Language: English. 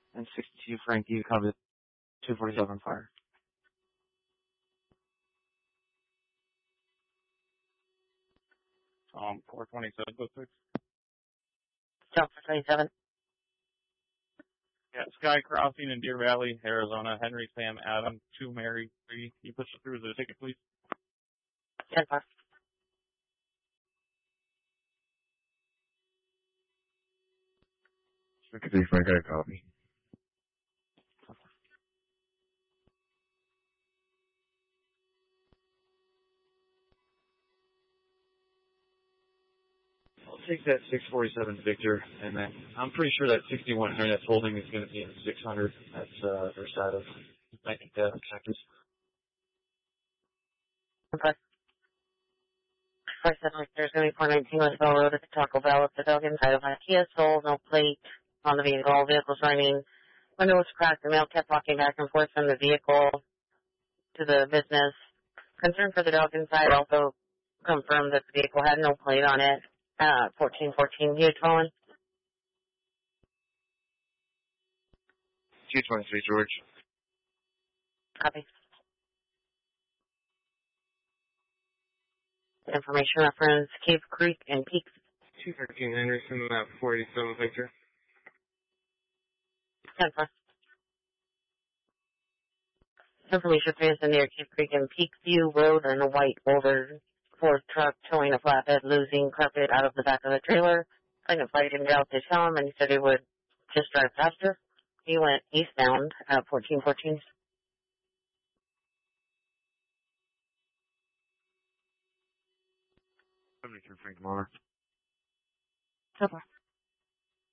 And 62 Frank, you covered 247 fire. Tom 427, go 6. Tom 427. Yeah, Sky Crossing in Deer Valley, Arizona. Henry Sam Adam 2 Mary 3. You push it through the ticket, please. 10-4. 63 Frank, I copy. I'll take that 647 Victor, and then I'm pretty sure that 61 Henry that's holding is going to be in 600. That's their side of Cactus. Okay. 47 Victor's going to be 419 West Bell Road at the Taco Bell with the dog inside of Kia sold, no plate on the vehicle. All vehicles running. Window was cracked. The male kept walking back and forth from the vehicle to the business. Concern for the dog inside also confirmed that the vehicle had no plate on it. 1414 Gage Fallen. 223 George. Copy. Information reference Cave Creek and Peaks. 213 Henderson, 487 Victor. 10-4. Information transmitted near Cave Creek and Peakview Road and a white older Ford truck towing a flatbed, losing carpet out of the back of the trailer. Kind of fighting out to tell him, and he said he would just drive faster. He went eastbound at 1414. 73 Frank Muller. 10-4.